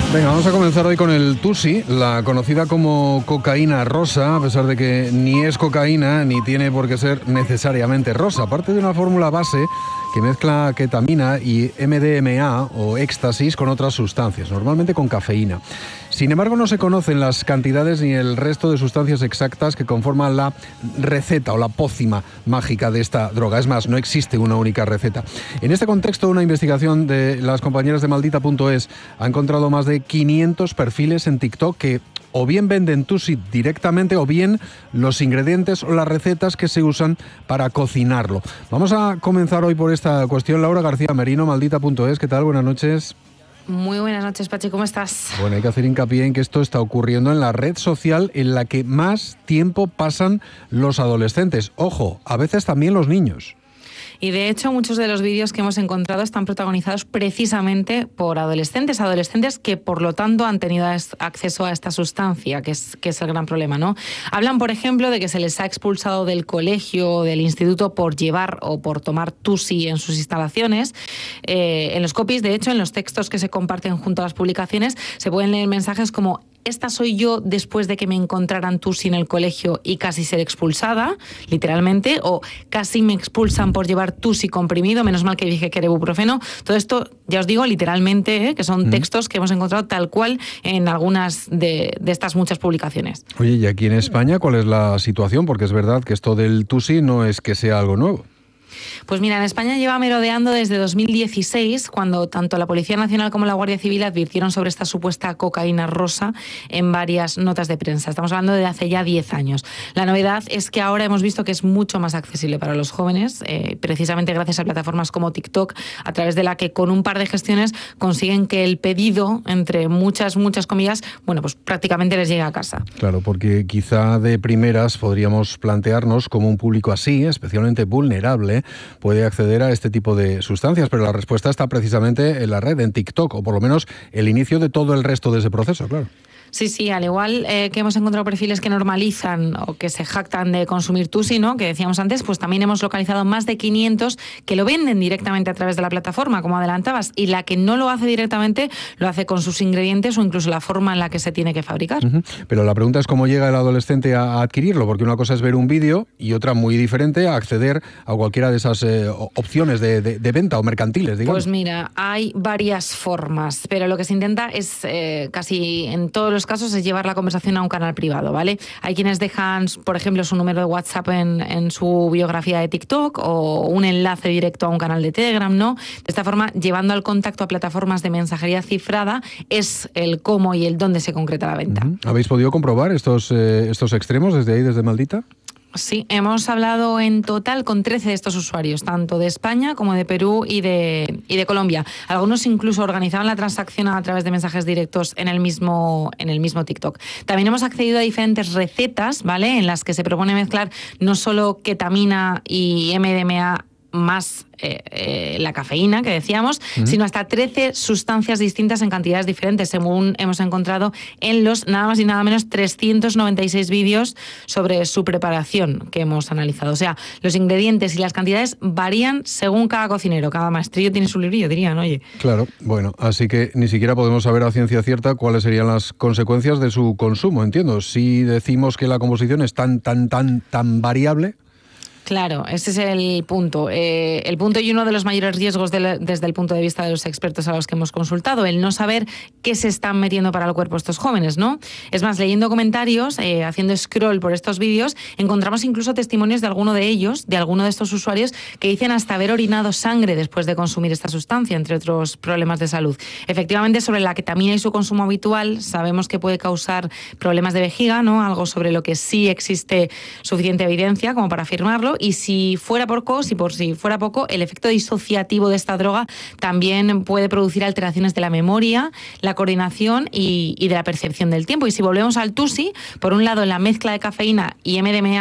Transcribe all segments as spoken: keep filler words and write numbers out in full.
Venga, vamos a comenzar hoy con el Tusi, la conocida como cocaína rosa, a pesar de que ni es cocaína ni tiene por qué ser necesariamente rosa. Parte de una fórmula base que mezcla ketamina y M D M A o éxtasis con otras sustancias, normalmente con cafeína. Sin embargo, no se conocen las cantidades ni el resto de sustancias exactas que conforman la receta o la pócima mágica de esta droga. Es más, no existe una única receta. En este contexto, una investigación de las compañeras de Maldita punto es ha encontrado más de quinientos perfiles en TikTok que o bien venden Tusi directamente o bien los ingredientes o las recetas que se usan para cocinarlo. Vamos a comenzar hoy por esta cuestión. Laura García Merino, Maldita punto es. ¿Qué tal? Buenas noches. Muy buenas noches, Pachi, ¿cómo estás? Bueno, hay que hacer hincapié en que esto está ocurriendo en la red social en la que más tiempo pasan los adolescentes. Ojo, a veces también los niños. Y de hecho, muchos de los vídeos que hemos encontrado están protagonizados precisamente por adolescentes, adolescentes que por lo tanto han tenido acceso a esta sustancia, que es, que es el gran problema, ¿no? Hablan, por ejemplo, de que se les ha expulsado del colegio o del instituto por llevar o por tomar Tusi en sus instalaciones. Eh, en los copies, de hecho, en los textos que se comparten junto a las publicaciones, se pueden leer mensajes como: esta soy yo después de que me encontraran Tusi en el colegio y casi ser expulsada, literalmente, o casi me expulsan por llevar Tusi comprimido, menos mal que dije que era ibuprofeno. Todo esto, ya os digo, literalmente, ¿eh? que son mm. textos que hemos encontrado tal cual en algunas de, de estas muchas publicaciones. Oye, ¿y aquí en España cuál es la situación? Porque es verdad que esto del Tusi no es que sea algo nuevo. Pues mira, en España lleva merodeando desde dos mil dieciséis, cuando tanto la Policía Nacional como la Guardia Civil advirtieron sobre esta supuesta cocaína rosa en varias notas de prensa. Estamos hablando de hace ya diez años. La novedad es que ahora hemos visto que es mucho más accesible para los jóvenes, eh, precisamente gracias a plataformas como TikTok, a través de la que con un par de gestiones consiguen que el pedido, entre muchas, muchas comillas, bueno, pues prácticamente les llegue a casa. Claro, porque quizá de primeras podríamos plantearnos cómo un público así, especialmente vulnerable, puede acceder a este tipo de sustancias, pero la respuesta está precisamente en la red, en TikTok, o por lo menos el inicio de todo el resto de ese proceso, claro. Sí, sí, al igual eh, que hemos encontrado perfiles que normalizan o que se jactan de consumir Tusi, ¿no?, que decíamos antes, pues también hemos localizado más de quinientos que lo venden directamente a través de la plataforma, como adelantabas, y la que no lo hace directamente lo hace con sus ingredientes o incluso la forma en la que se tiene que fabricar. Uh-huh. Pero la pregunta es cómo llega el adolescente a adquirirlo, porque una cosa es ver un vídeo y otra muy diferente a acceder a cualquiera de esas eh, opciones de, de, de venta o mercantiles, digamos. Pues mira, hay varias formas, pero lo que se intenta es eh, casi en todos los casos es llevar la conversación a un canal privado, ¿vale? Hay quienes dejan, por ejemplo, su número de WhatsApp en, en su biografía de TikTok o un enlace directo a un canal de Telegram, ¿no? De esta forma, llevando al contacto a plataformas de mensajería cifrada es el cómo y el dónde se concreta la venta. Uh-huh. ¿Habéis podido comprobar estos, eh, estos extremos desde ahí, desde Maldita? Sí, hemos hablado en total con trece de estos usuarios, tanto de España como de Perú y de, y de Colombia. Algunos incluso organizaban la transacción a través de mensajes directos en el mismo, en el mismo TikTok. También hemos accedido a diferentes recetas, ¿vale?, en las que se propone mezclar no solo ketamina y M D M A más eh, eh, la cafeína, que decíamos, uh-huh. sino hasta trece sustancias distintas en cantidades diferentes, según hemos encontrado en los nada más y nada menos trescientos noventa y seis vídeos sobre su preparación que hemos analizado. O sea, los ingredientes y las cantidades varían según cada cocinero, cada maestrillo tiene su librillo, dirían, oye. Claro, bueno, así que ni siquiera podemos saber a ciencia cierta cuáles serían las consecuencias de su consumo, entiendo. Si decimos que la composición es tan, tan, tan, tan variable... Claro, ese es el punto. Eh, el punto y uno de los mayores riesgos de la, desde el punto de vista de los expertos a los que hemos consultado, el no saber qué se están metiendo para el cuerpo estos jóvenes, ¿no? Es más, leyendo comentarios, eh, haciendo scroll por estos vídeos, encontramos incluso testimonios de alguno de ellos, de alguno de estos usuarios, que dicen hasta haber orinado sangre después de consumir esta sustancia, entre otros problemas de salud. Efectivamente, sobre la ketamina y su consumo habitual, sabemos que puede causar problemas de vejiga, ¿no? Algo sobre lo que sí existe suficiente evidencia como para afirmarlo. Y si fuera poco, si por si fuera poco, el efecto disociativo de esta droga también puede producir alteraciones de la memoria, la coordinación y, y de la percepción del tiempo. Y si volvemos al Tusi, por un lado, la mezcla de cafeína y M D M A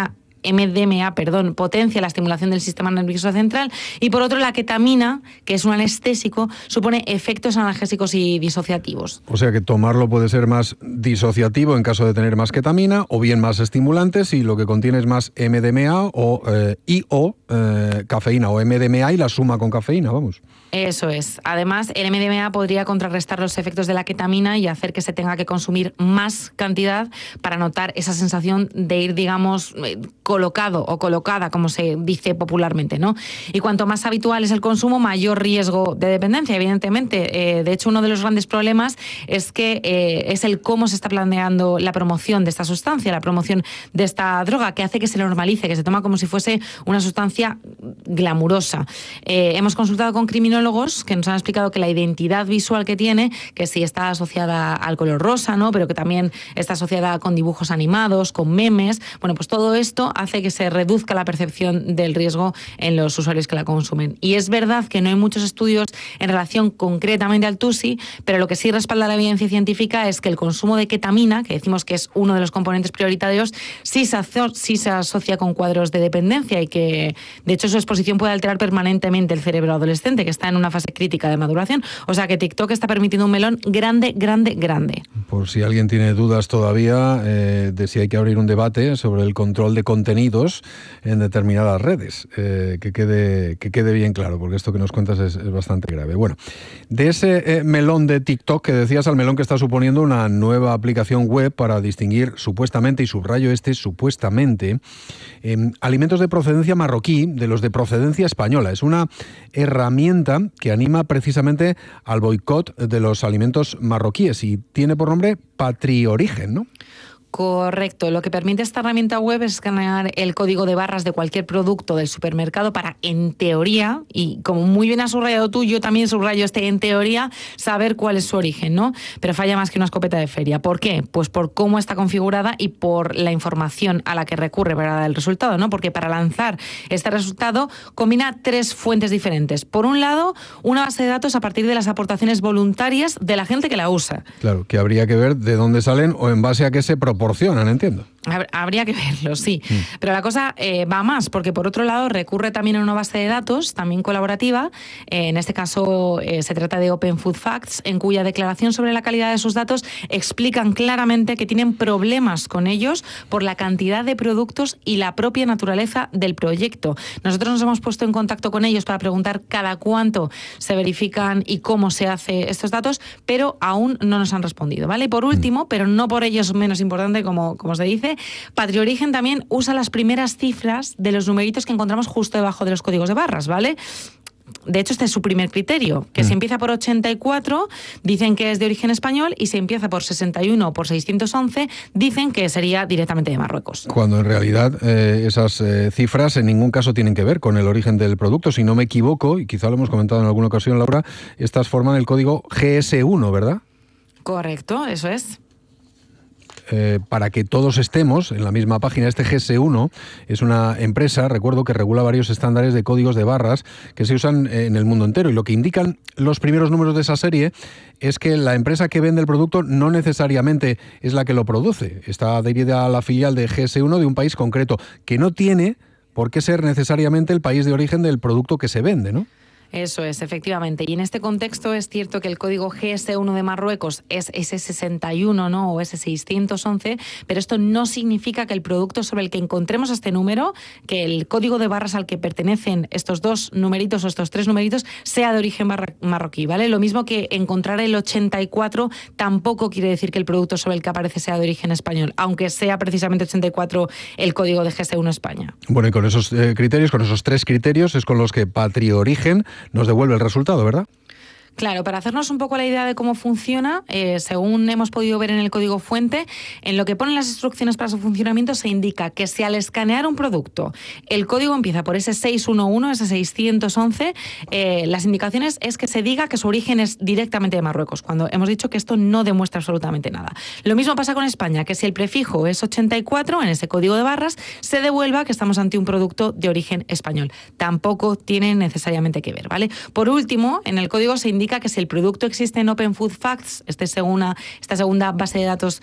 M D M A, perdón, potencia la estimulación del sistema nervioso central, y por otro la ketamina, que es un anestésico, supone efectos analgésicos y disociativos. O sea que tomarlo puede ser más disociativo en caso de tener más ketamina, o bien más estimulante si lo que contiene es más M D M A o eh, y o eh, cafeína, o M D M A y la suma con cafeína, vamos. Eso es. Además, el M D M A podría contrarrestar los efectos de la ketamina y hacer que se tenga que consumir más cantidad para notar esa sensación de ir, digamos, colocado o colocada, como se dice popularmente, ¿no? Y cuanto más habitual es el consumo, mayor riesgo de dependencia, evidentemente. Eh, de hecho, uno de los grandes problemas es que eh, es el cómo se está planeando la promoción de esta sustancia, la promoción de esta droga, que hace que se normalice, que se toma como si fuese una sustancia glamurosa. Eh, hemos consultado con criminólogos que nos han explicado que la identidad visual que tiene, que sí está asociada al color rosa, ¿no? Pero que también está asociada con dibujos animados, con memes. Bueno, pues todo esto hace que se reduzca la percepción del riesgo en los usuarios que la consumen. Y es verdad que no hay muchos estudios en relación concretamente al TUSI, pero lo que sí respalda la evidencia científica es que el consumo de ketamina, que decimos que es uno de los componentes prioritarios, sí se, aso- sí se asocia con cuadros de dependencia y que, de hecho, su exposición puede alterar permanentemente el cerebro adolescente, que está en una fase crítica de maduración. O sea que TikTok está permitiendo un melón grande, grande, grande. Por si alguien tiene dudas todavía eh, de si hay que abrir un debate sobre el control de contenidos en determinadas redes, eh, que, quede, que quede bien claro, porque esto que nos cuentas es, es bastante grave. Bueno, de ese eh, melón de TikTok que decías, al melón que está suponiendo una nueva aplicación web para distinguir supuestamente, y subrayo este supuestamente, eh, alimentos de procedencia marroquí de los de procedencia española. Es una herramienta que anima precisamente al boicot de los alimentos marroquíes y tiene por nombre Patriorigen, ¿no? Correcto. Lo que permite esta herramienta web es escanear el código de barras de cualquier producto del supermercado para, en teoría, y como muy bien has subrayado tú, yo también subrayo este en teoría, saber cuál es su origen, ¿no? Pero falla más que una escopeta de feria. ¿Por qué? Pues por cómo está configurada y por la información a la que recurre para dar el resultado, ¿no? Porque para lanzar este resultado combina tres fuentes diferentes. Por un lado, una base de datos a partir de las aportaciones voluntarias de la gente que la usa. Claro, que habría que ver de dónde salen o en base a qué se proporcionan, entiendo. Habría que verlo, sí. Mm. Pero la cosa eh, va más, porque por otro lado recurre también a una base de datos, también colaborativa. Eh, en este caso eh, se trata de Open Food Facts, en cuya declaración sobre la calidad de sus datos explican claramente que tienen problemas con ellos por la cantidad de productos y la propia naturaleza del proyecto. Nosotros nos hemos puesto en contacto con ellos para preguntar cada cuánto se verifican y cómo se hace estos datos, pero aún no nos han respondido, ¿vale? Y por último, mm. pero no por ello menos importante, como, como se dice, Patriorigen también usa las primeras cifras de los numeritos que encontramos justo debajo de los códigos de barras, ¿vale? De hecho, este es su primer criterio, que mm. si empieza por ochenta y cuatro, dicen que es de origen español, y si empieza por sesenta y uno o por seiscientos once, dicen que sería directamente de Marruecos. Cuando en realidad eh, esas eh, cifras en ningún caso tienen que ver con el origen del producto. Si no me equivoco, y quizá lo hemos comentado en alguna ocasión, Laura, estas forman el código G S uno, ¿verdad? Correcto, eso es. Eh, para que todos estemos en la misma página. Este G S uno es una empresa, recuerdo, que regula varios estándares de códigos de barras que se usan en el mundo entero, y lo que indican los primeros números de esa serie es que la empresa que vende el producto no necesariamente es la que lo produce. Está adherida a la filial de G S uno de un país concreto, que no tiene por qué ser necesariamente el país de origen del producto que se vende, ¿no? Eso es, efectivamente. Y en este contexto es cierto que el código G S uno de Marruecos es ese sesenta y uno, ¿no? O ese seiscientos once, pero esto no significa que el producto sobre el que encontremos este número, que el código de barras al que pertenecen estos dos numeritos o estos tres numeritos, sea de origen marroquí, ¿vale? Lo mismo que encontrar el ochenta y cuatro tampoco quiere decir que el producto sobre el que aparece sea de origen español, aunque sea precisamente ochenta y cuatro el código de G S uno España. Bueno, y con esos eh, criterios, con esos tres criterios, es con los que Patriorigen nos devuelve el resultado, ¿verdad? Claro, para hacernos un poco la idea de cómo funciona, eh, según hemos podido ver en el código fuente, en lo que ponen las instrucciones para su funcionamiento se indica que si al escanear un producto el código empieza por ese seiscientos once, ese seiscientos once, eh, las indicaciones es que se diga que su origen es directamente de Marruecos, cuando hemos dicho que esto no demuestra absolutamente nada. Lo mismo pasa con España, que si el prefijo es ochenta y cuatro, en ese código de barras, se devuelva que estamos ante un producto de origen español. Tampoco tiene necesariamente que ver, ¿vale? Por último, en el código se indica que si el producto existe en Open Food Facts, este segunda, esta segunda base de datos